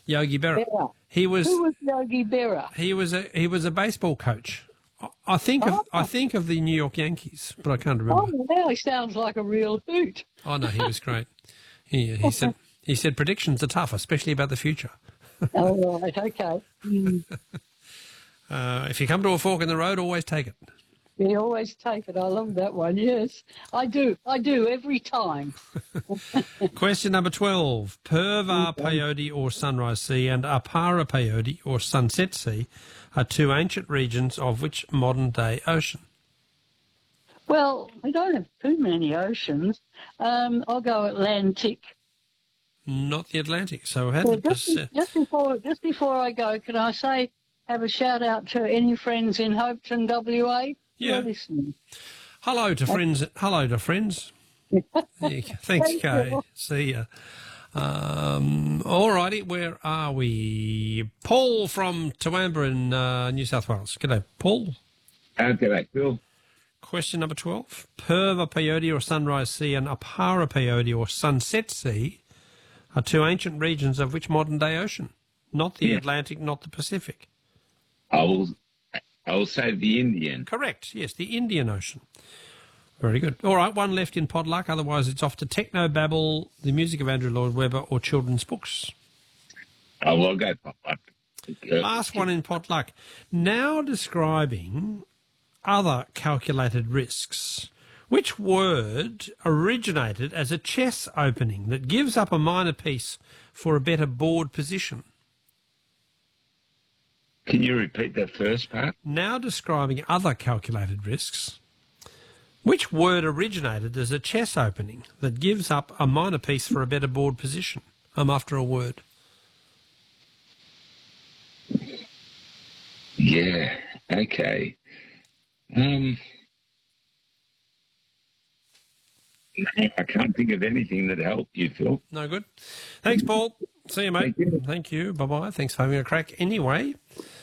Yogi Berra. Berra. He was. Who was Yogi Berra? He was a baseball coach. I think of the New York Yankees, but I can't remember. Oh, now he sounds like a real hoot. Oh no, he was great. He said predictions are tough, especially about the future. Oh, right, okay. If you come to a fork in the road, always take it. You always take it. I love that one, yes. I do every time. Question number 12. Purva Peyote or Sunrise Sea and Apara Peyote or Sunset Sea are two ancient regions of which modern-day ocean? Well, we don't have too many oceans. I'll go Atlantic. Not the Atlantic. So Just before I go, can I have a shout out to any friends in Hopetoun, WA? Yeah. Who are listening? Hello to friends. Hello to friends. Thanks, Kay. See ya. All righty, where are we? Paul from Toowoomba in New South Wales. G'day, Paul. G'day, Phil. Question number 12. Purva Peyote or Sunrise Sea and Apara Peyote or Sunset Sea are two ancient regions of which modern-day ocean? Not the Atlantic, not the Pacific. I will say the Indian. Correct, yes, the Indian Ocean. Very good. All right, one left in Podluck, otherwise it's off to Techno Babble, the music of Andrew Lloyd Webber, or children's books. Oh, well, I'll go Podluck. Last one in Podluck. Now describing other calculated risks. Which word originated as a chess opening that gives up a minor piece for a better board position? Can you repeat that first part? Now describing other calculated risks. Which word originated as a chess opening that gives up a minor piece for a better board position? I'm after a word. Yeah, okay. I can't think of anything that helped you, Phil. No good. Thanks, Paul. See you, mate. Thank you. Bye-bye. Thanks for having a crack. Anyway,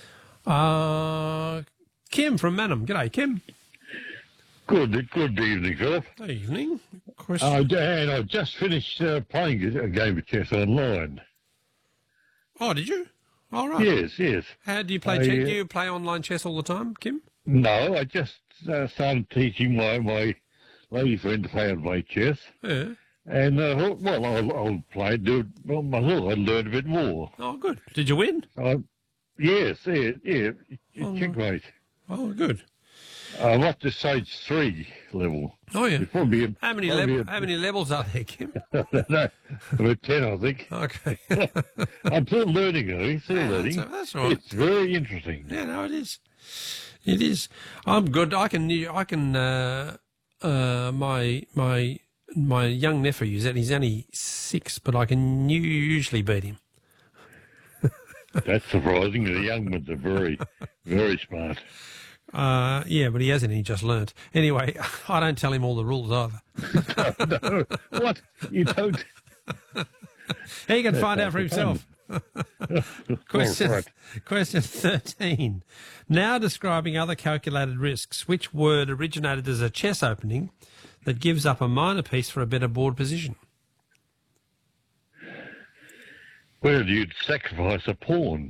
Kim from Mannum. G'day, Kim. Good evening, Philip. Good evening. Question. Dan, I just finished playing a game of chess online. Oh, did you? All right. Yes. How do you play chess? Do you play online chess all the time, Kim? No, I just started teaching my lady friend to play chess. Yeah. And I'll play, do it myself. I learned a bit more. Oh, good. Did you win? Yes. Checkmate. Oh, good. I'm up to stage 3 level. Oh, yeah. How many levels are there, Kim? No, about 10, I think. Okay. I'm still learning, learning. That's all right. It's very interesting. Yeah, no, it is. It is. I'm good. I can. My young nephew, he's only 6, but I can usually beat him. That's surprising. The young ones are very, very smart. Yeah, but he hasn't. He just learnt. Anyway, I don't tell him all the rules either. No. What? You don't? He can find out for himself. Question 13. Now describing other calculated risks. Which word originated as a chess opening that gives up a minor piece for a better board position? Well, you'd sacrifice a pawn.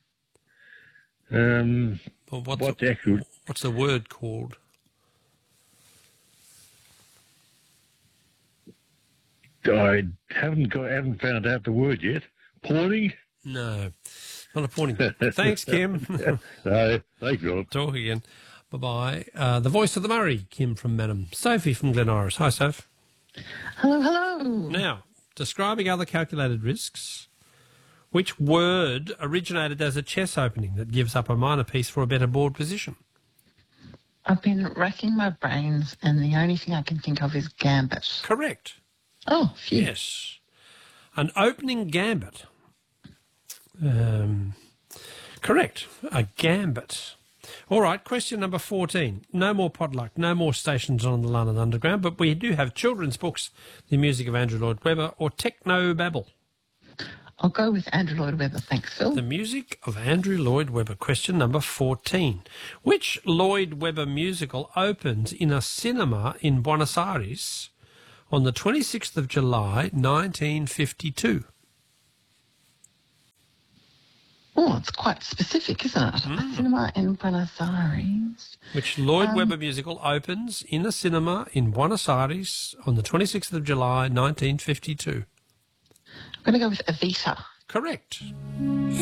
Well, what's the word called? I haven't found out the word yet. Pawning? No, not a pawning. Thanks, Kim. No, thank you. Talk again. Bye-bye. The voice of the Murray, Kim from Mannum. Sophie from Glen Iris. Hi, Soph. Hello. Now, describing other calculated risks. Which word originated as a chess opening that gives up a minor piece for a better board position? I've been racking my brains, and the only thing I can think of is gambit. Correct. Oh, phew. Yes. An opening gambit. Correct. A gambit. All right, question number 14. No more potluck, no more stations on the London Underground, but we do have children's books, the music of Andrew Lloyd Webber, or Techno Babble. I'll go with Andrew Lloyd Webber. Thanks, Phil. The music of Andrew Lloyd Webber. Question number 14. Which Lloyd Webber musical opens in a cinema in Buenos Aires on the 26th of July, 1952? That's quite specific, isn't it? A cinema in Buenos Aires. Which Lloyd Webber musical opens in a cinema in Buenos Aires on the 26th of July, 1952. I'm going to go with Evita. Correct.